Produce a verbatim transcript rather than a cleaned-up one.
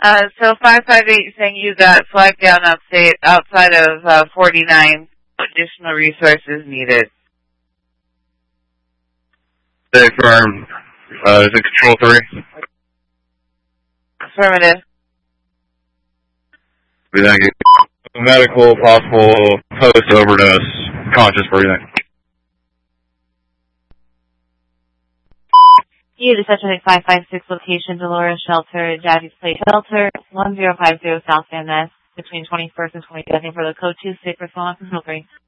Uh, so five five eight saying you got flagged down upstate, outside of uh, forty-nine. Additional resources needed. Stay firm. Uh, is it control three? Affirmative. Thank you. Medical, possible post overdose, conscious breathing. You dispatching five five six location, Dolores Shelter, Jazzy's Place Shelter, one zero five zero South Van Ness, between twenty-first and twenty-second for the code two six, respond on control three.